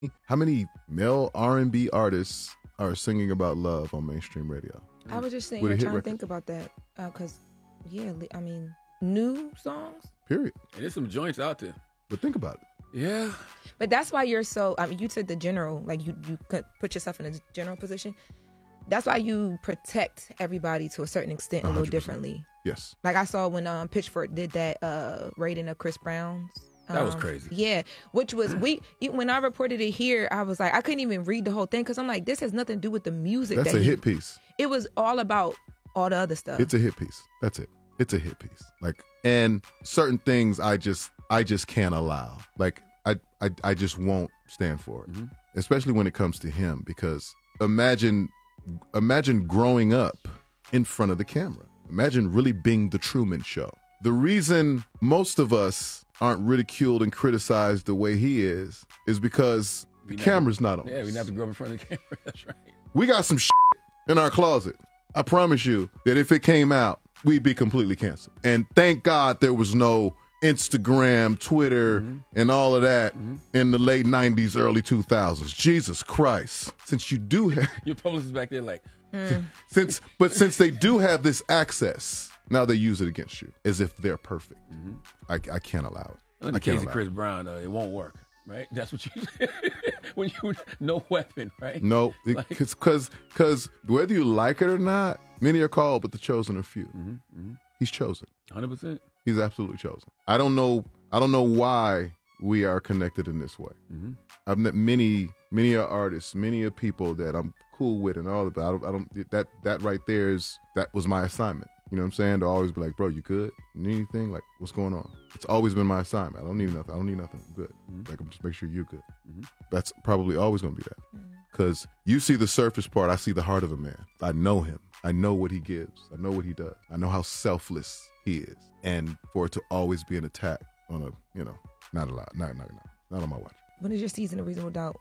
How many male R&B artists are singing about love on mainstream radio? I was just saying, With a hit trying to record. think about that. Because, I mean, new songs. Period. And there's some joints out there. But think about it. Yeah. But that's why you're so, you said the general, like you could put yourself in a general position. That's why you protect everybody to a certain extent a little 100%. differently. Yes. Like I saw when Pitchfork did that rating of Chris Brown's. That was crazy. Yeah, which was when I reported it here, I was like, I couldn't even read the whole thing because I'm like, this has nothing to do with the music. That's a hit piece. It was all about all the other stuff. It's a hit piece. That's it. It's a hit piece. Like, and certain things I just can't allow. Like, I just won't stand for it. Especially when it comes to him, because imagine growing up in front of the camera. Imagine really being the Truman Show. The reason most of us aren't ridiculed and criticized the way he is because the camera's not on. Yeah, we didn't have to grow up in front of the camera. That's right. We got some shit in our closet. I promise you that if it came out, we'd be completely canceled. And thank God there was no Instagram, Twitter, and all of that in the late 90s, early 2000s. Jesus Christ. Since you do have... Your publicist back there like... Since they do have this access, now they use it against you as if they're perfect. I can't allow it. In the case of Chris Brown, it won't work, right? That's what you when you no weapon, right? No, because whether you like it or not, many are called, but the chosen are few. He's chosen. 100%. He's absolutely chosen. I don't know why we are connected in this way. I've met many artists, many people that I'm cool with, and all of that. I don't that right there that was my assignment. You know what I'm saying? To always be like, bro, you good? You need anything? Like, what's going on? It's always been my assignment. I don't need nothing. I'm good. Like, I'm just make sure you're good. That's probably always going to be that. Because you see the surface part. I see the heart of a man. I know him. I know what he gives. I know what he does. I know how selfless he is. And for it to always be an attack on not allowed. Not on my watch. When is your season of Reasonable Doubt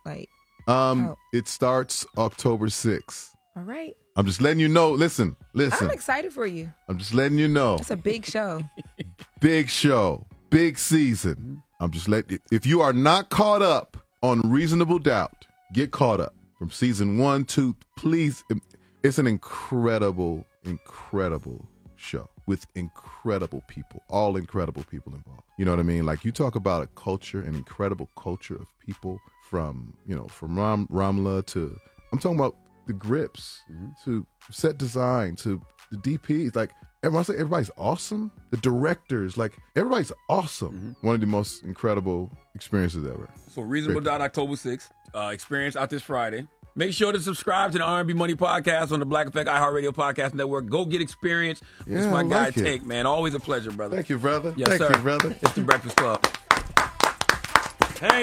It starts October 6th. All right. I'm just letting you know. Listen. I'm excited for you. I'm just letting you know. It's a big show. Big show. Big season. I'm just letting. If you are not caught up on Reasonable Doubt, get caught up from season 1, 2. Please. It's an incredible show with incredible people, all incredible people involved. You know what I mean? Like, you talk about a culture, an incredible culture of people from Ramla to, I'm talking about the grips, to set design, to the DPs. Like, everybody's awesome. The directors, like, everybody's awesome. One of the most incredible experiences ever. So Reasonable Doubt, October 6th. Experience out this Friday. Make sure to subscribe to the R&B Money Podcast on the Black Effect iHeartRadio Podcast Network. Go get experience. It's my guy, Take, man. Always a pleasure, brother. Thank you, brother. Yes, Thank sir. you, brother. It's the Breakfast Club.